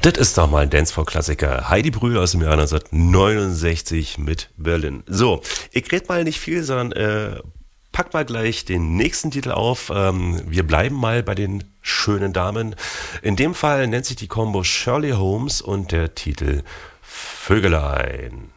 Das ist doch mal ein Dancefloor-Klassiker. Heidi Brühl aus dem Jahr 1969 mit Berlin. So, ich rede mal nicht viel, sondern pack mal gleich den nächsten Titel auf. Wir bleiben mal bei den schönen Damen. In dem Fall nennt sich die Combo Shirley Holmes und der Titel Vögelein.